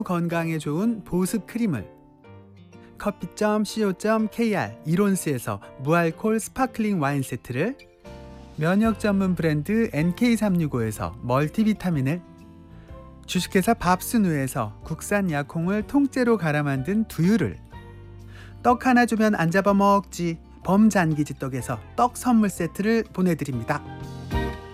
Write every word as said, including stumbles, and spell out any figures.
건강에 좋은 보습 크림을 커피 점 씨오 점 케이알 이론스에서 무알콜 스파클링 와인 세트를 면역 전문 브랜드 엔케이 삼육오에서 멀티비타민을 주식회사 밥순우에서 국산 약콩을 통째로 갈아 만든 두유를 떡 하나 주면 안 잡아먹지 범잔기지 떡에서 떡 선물 세트를 보내드립니다.